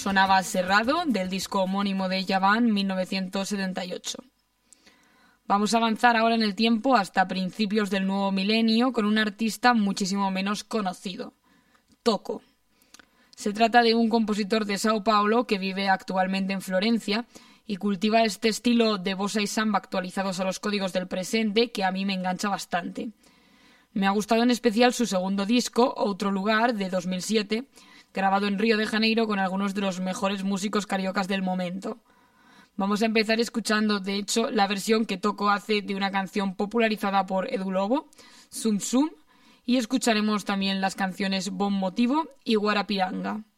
sonaba Cerrado, del disco homónimo de Yavan, 1978. Vamos a avanzar ahora en el tiempo hasta principios del nuevo milenio con un artista muchísimo menos conocido, Tocco. Se trata de un compositor de Sao Paulo que vive actualmente en Florencia y cultiva este estilo de bossa y samba actualizados a los códigos del presente que a mí me engancha bastante. Me ha gustado en especial su segundo disco, Outro Lugar, de 2007, grabado en Río de Janeiro con algunos de los mejores músicos cariocas del momento. Vamos a empezar escuchando, de hecho, la versión que Tocco hace de una canción popularizada por Edu Lobo, Zum Zum, y escucharemos también las canciones Bon Motivo y Guarapiranga.